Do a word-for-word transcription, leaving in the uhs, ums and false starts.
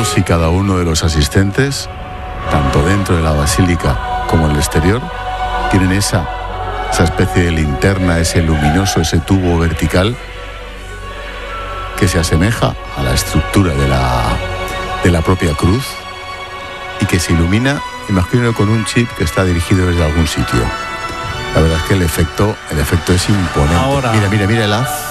todos y cada uno de los asistentes, tanto dentro de la basílica como en el exterior, tienen esa, esa especie de linterna, ese luminoso, ese tubo vertical que se asemeja a la estructura de la, de la propia cruz y que se ilumina, imagino, con un chip que está dirigido desde algún sitio. La verdad es que el efecto, el efecto es imponente. Ahora, mira, mira, mira el haz.